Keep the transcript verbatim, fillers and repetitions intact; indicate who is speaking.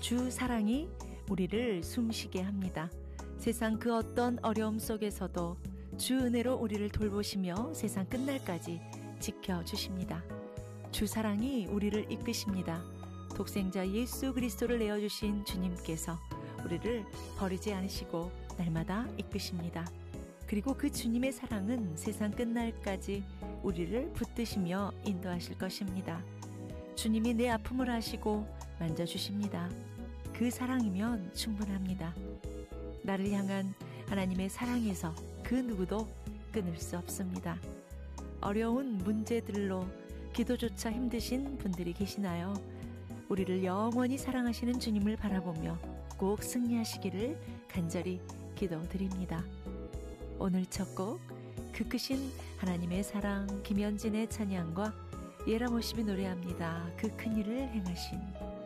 Speaker 1: 주 사랑이 우리를 숨쉬게 합니다. 세상 그 어떤 어려움 속에서도 주 은혜로 우리를 돌보시며 세상 끝날까지 지켜주십니다. 주 사랑이 우리를 이끄십니다. 독생자 예수 그리스도를 내어주신 주님께서 우리를 버리지 않으시고 날마다 이끄십니다. 그리고 그 주님의 사랑은 세상 끝날까지 우리를 붙드시며 인도하실 것입니다. 주님이 내 아픔을 아시고 만져주십니다. 그 사랑이면 충분합니다. 나를 향한 하나님의 사랑에서 그 누구도 끊을 수 없습니다. 어려운 문제들로 기도조차 힘드신 분들이 계시나요? 우리를 영원히 사랑하시는 주님을 바라보며 꼭 승리하시기를 간절히 기도드립니다. 오늘 첫 곡, 그 크신 하나님의 사랑, 김연진의 찬양과 예라모십이 노래합니다. 그 큰일을 행하신